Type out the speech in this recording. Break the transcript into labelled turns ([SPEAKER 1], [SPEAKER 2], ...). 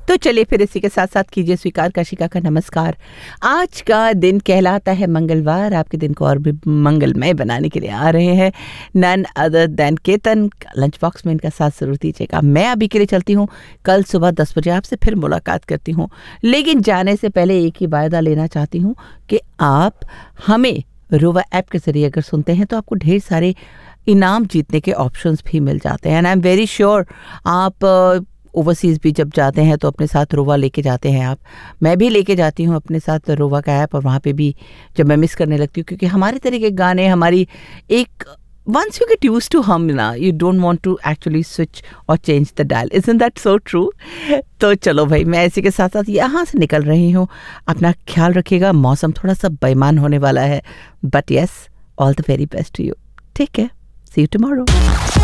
[SPEAKER 1] तो चलिए फिर इसी के साथ साथ कीजिए स्वीकार काशिका का नमस्कार। आज का दिन कहलाता है मंगलवार। आपके दिन को और भी मंगलमय बनाने के लिए आ रहे हैं none other than Ketan. Lunch box में इनका साथ जरूर दीजिएगा। मैं अभी के लिए चलती हूँ, कल सुबह 10 बजे आपसे फिर मुलाकात करती हूँ। लेकिन जाने से पहले एक ही वायदा लेना चाहती हूँ कि आप हमें रोवा ऐप के जरिए अगर सुनते हैं तो आपको ढेर सारे इनाम जीतने के ऑप्शंस भी मिल जाते हैं। And I am very sure आप ओवरसीज़ भी जब जाते हैं तो अपने साथ रोवा लेके जाते हैं आप। मैं भी लेके जाती हूँ अपने साथ रोवा का ऐप, और वहाँ पे भी जब मैं मिस करने लगती हूँ, क्योंकि हमारे तरह के गाने हमारी एक once you get use to हम ना, you don't want to actually switch और change the dial. Isn't that so true? तो चलो भाई, मैं इसी के साथ साथ यहाँ से निकल रही हूँ। अपना ख्याल रखिएगा। मौसम थोड़ा सा बेईमान होने वाला है, but yes, all the very best to you. Take care, C you tomorrow.